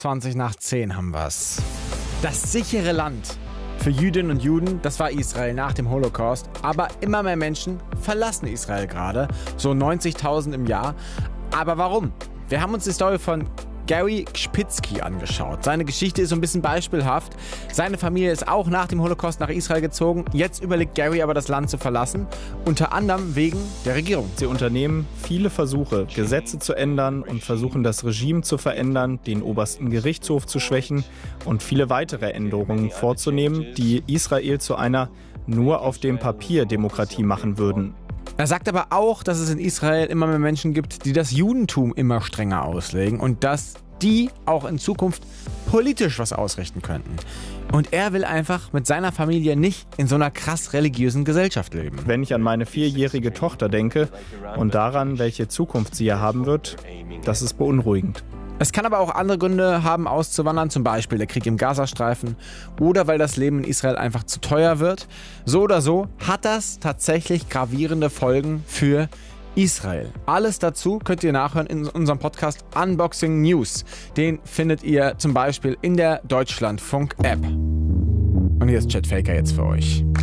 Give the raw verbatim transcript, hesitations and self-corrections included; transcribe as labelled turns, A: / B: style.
A: zwanzig nach zehn haben wir's. Das sichere Land für Jüdinnen und Juden, das war Israel nach dem Holocaust. Aber immer mehr Menschen verlassen Israel gerade. So neunzigtausend im Jahr. Aber warum? Wir haben uns die Story von Gary Kspitzky angeschaut. Seine Geschichte ist so ein bisschen beispielhaft. Seine Familie ist auch nach dem Holocaust nach Israel gezogen. Jetzt überlegt Gary aber, das Land zu verlassen. Unter anderem wegen der Regierung.
B: Sie unternehmen viele Versuche, Gesetze zu ändern und versuchen, das Regime zu verändern, den obersten Gerichtshof zu schwächen und viele weitere Änderungen vorzunehmen, die Israel zu einer nur auf dem Papier Demokratie machen würden.
A: Er sagt aber auch, dass es in Israel immer mehr Menschen gibt, die das Judentum immer strenger auslegen und dass die auch in Zukunft politisch was ausrichten könnten. Und er will einfach mit seiner Familie nicht in so einer krass religiösen Gesellschaft leben.
B: Wenn ich an meine vierjährige Tochter denke und daran, welche Zukunft sie hier haben wird, das ist beunruhigend.
A: Es kann aber auch andere Gründe haben, auszuwandern, zum Beispiel der Krieg im Gazastreifen oder weil das Leben in Israel einfach zu teuer wird. So oder so hat das tatsächlich gravierende Folgen für Israel. Alles dazu könnt ihr nachhören in unserem Podcast Unboxing News. Den findet ihr zum Beispiel in der Deutschlandfunk-App. Und hier ist Chet Faker jetzt für euch.